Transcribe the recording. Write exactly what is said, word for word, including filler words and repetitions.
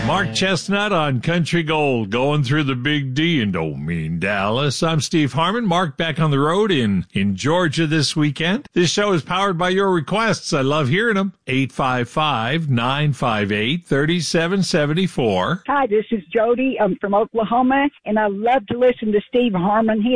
Mark Chestnut on Country Gold, going through the Big D and don't mean Dallas. I'm Steve Harmon. Mark back on the road in, in Georgia this weekend. This show is powered by your requests. I love hearing them. eight five five, nine five eight, three seven seven four. Hi, this is Jody. I'm from Oklahoma, and I love to listen to Steve Harmon. He